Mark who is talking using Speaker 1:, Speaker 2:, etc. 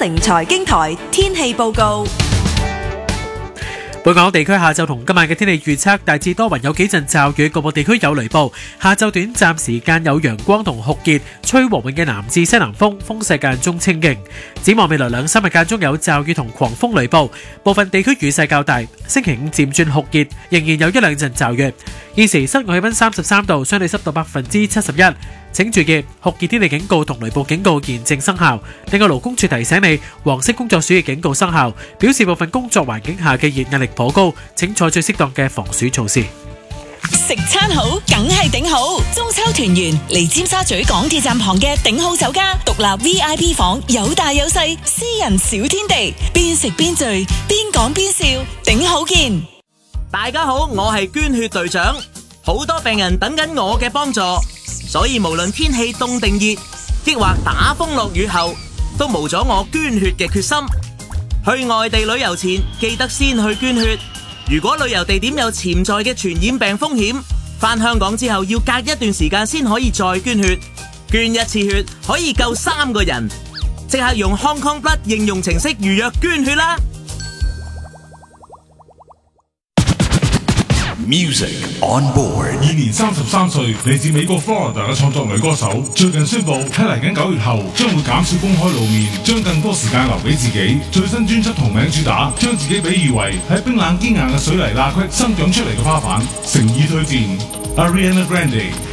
Speaker 1: 城財經台天氣報告。
Speaker 2: 本港地區下晝同今晚嘅天氣預測大致多雲，有幾陣驟雨，局部地區有雷暴。下晝短暫時間有陽光同酷熱，吹和緩嘅南至西南風，風勢間中清勁。展望未來2-3日間中有驟雨同狂風雷暴，部分地區雨勢較大。星期五漸轉酷熱，仍然有1-2陣驟雨。現時室外氣溫33度，相對濕度71%。請注意酷熱天氣警告同雷暴警告現正生效。另外勞工處提醒你，黃色工作暑熱警告生效，表示部分工作環境下嘅熱壓力頗高，請採取適當嘅防暑措施。
Speaker 3: 食餐好梗係頂好，中秋團圓嚟尖沙咀港鐵站旁嘅頂好酒家，獨立 VIP 房，有大有細，私人小天地，邊食邊聚，邊講邊笑，頂好見。
Speaker 4: 大家好，我係捐血隊長，好多病人等緊我嘅幫助，所以無論天氣凍定熱，抑或打風落雨後，都無咗我捐血嘅決心。去外地旅遊前，記得先去捐血。如果旅遊地點有潛在嘅傳染病風險，返香港之後要隔一段時間先可以再捐血。捐一次血可以救3個人，即刻用 Hong Kong Blood 應用程式預約捐血啦！
Speaker 5: Music on board。
Speaker 6: 現年33歲，嚟自美國 Florida 嘅創作女歌手，最近宣布喺嚟緊9月後將會減少公開露面，將更多時間留俾自己。最新專輯同名主打，將自己比喻為喺冰冷堅硬嘅水泥罅隙生長出嚟嘅花瓣，誠意推薦 Ariana Grande。